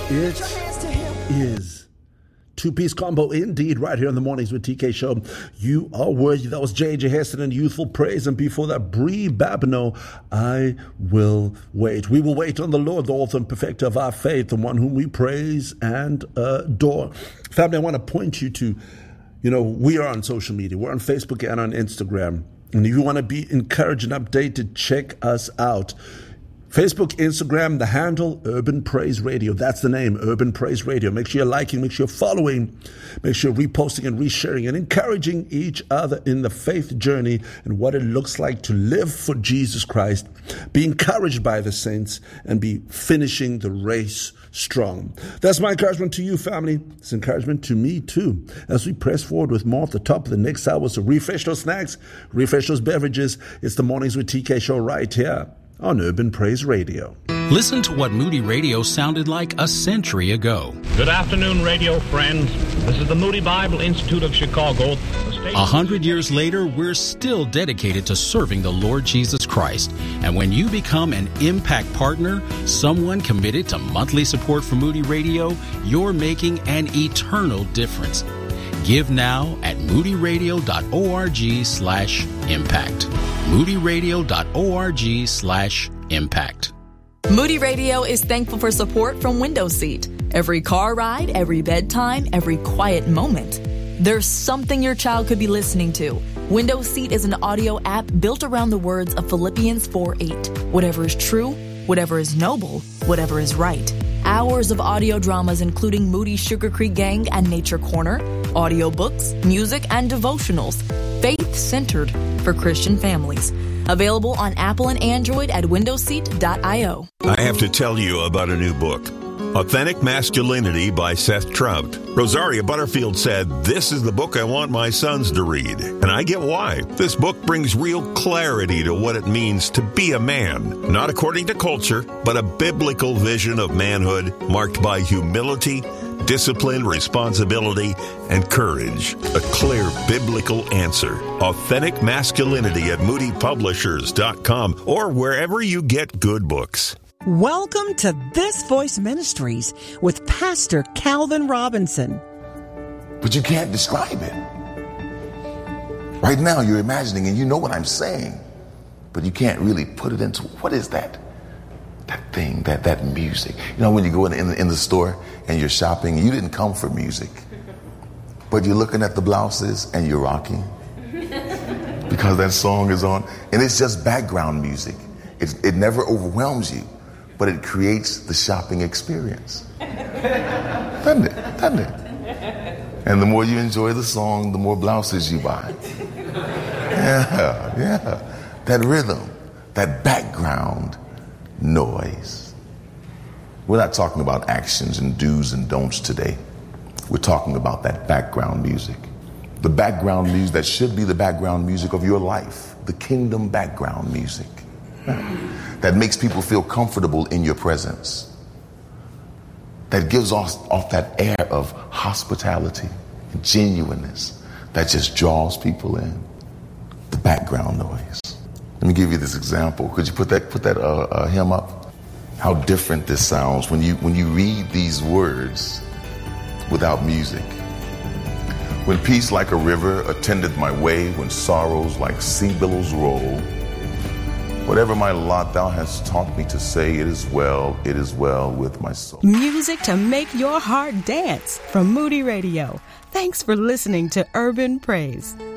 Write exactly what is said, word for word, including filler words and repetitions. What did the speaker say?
It is two-piece combo indeed, right here in the Mornings with T K show. You are worthy. That was J J Heston and Youthful Praise. And before that, Bree Babineau, I will wait. We will wait on the Lord, the author and perfecter of our faith, the one whom we praise and adore. Family, I want to point you to, you know, we are on social media. We're on Facebook and on Instagram. And if you want to be encouraged and updated, check us out. Facebook, Instagram, the handle, Urban Praise Radio. That's the name, Urban Praise Radio. Make sure you're liking, make sure you're following, make sure you're reposting and resharing and encouraging each other in the faith journey and what it looks like to live for Jesus Christ, be encouraged by the saints, and be finishing the race strong. That's my encouragement to you, family. It's encouragement to me, too, as we press forward with more at the top of the next hour. So refresh those snacks, refresh those beverages. It's the Mornings with T K show right here on Urban Praise Radio. Listen to what Moody Radio sounded like a century ago. Good afternoon, radio friends. This is the Moody Bible Institute of Chicago. A hundred years later, we're still dedicated to serving the Lord Jesus Christ. And when you become an Impact Partner, someone committed to monthly support for Moody Radio, you're making an eternal difference. Give now at moodyradio.org slash impact. moodyradio.org slash impact. Moody Radio is thankful for support from Window Seat. Every car ride, every bedtime, every quiet moment. There's something your child could be listening to. Window Seat is an audio app built around the words of Philippians four eight. Whatever is true, whatever is noble, whatever is right. Hours of audio dramas including Moody's Sugar Creek Gang and Nature Corner, audiobooks, music, and devotionals. Faith-centered for Christian families. Available on Apple and Android at window seat dot io. I have to tell you about a new book, Authentic Masculinity by Seth Trout. Rosaria Butterfield said, "This is the book I want my sons to read." And I get why. This book brings real clarity to what it means to be a man. Not according to culture, but a biblical vision of manhood marked by humility, discipline, responsibility, and courage. A clear biblical answer. Authentic Masculinity at moody publishers dot com or wherever you get good books. Welcome to This Voice Ministries with Pastor Calvin Robinson. But you can't describe it. Right now you're imagining and you know what I'm saying, but you can't really put it into, what is that? That thing, that that music. You know, when you go in, in, in the store and you're shopping, you didn't come for music, but you're looking at the blouses and you're rocking because that song is on, and it's just background music. It, it never overwhelms you, but it creates the shopping experience. Doesn't it? Doesn't it? And the more you enjoy the song, the more blouses you buy. Yeah, yeah. That rhythm, that background noise. We're not talking about actions and do's and don'ts today. We're talking about that background music. The background music that should be the background music of your life. The kingdom background music. That makes people feel comfortable in your presence. That gives off, off that air of hospitality and genuineness that just draws people in. The background noise. Let me give you this example. Could you put that put that uh, uh, hymn up? How different this sounds when you when you read these words without music. When peace like a river attended my way, when sorrows like sea billows roll, whatever my lot thou hast taught me to say, it is well, it is well with my soul. Music to make your heart dance from Moody Radio. Thanks for listening to Urban Praise.